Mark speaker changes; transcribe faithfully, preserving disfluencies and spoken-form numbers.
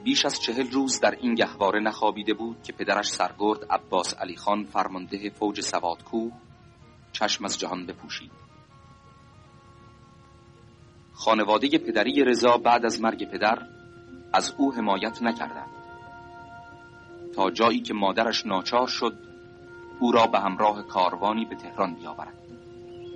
Speaker 1: بیش از چهل روز در این گهواره نخوابیده بود که پدرش سرگرد عباس علی خان فرمانده فوج سوادکوه چشم از جهان بپوشید. خانواده پدری رضا بعد از مرگ پدر از او حمایت نکردند تا جایی که مادرش ناچار شد او را به همراه کاروانی به تهران بیاورد.